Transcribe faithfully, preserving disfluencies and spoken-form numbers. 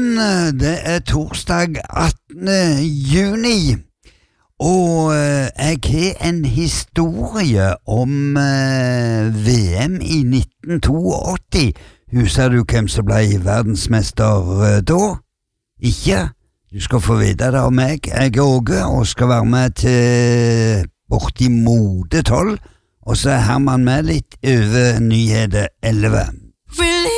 morgen, det er torsdag attende juni, og eh, jeg har en historie om eh, V M i nitten åttito. Husker du hvem som ble verdensmester eh, da? Ikke? Du skal få vite det av meg. Jeg er Åge og skal være med til borti mode tolv, og så er Herman med litt over nyheter elleve.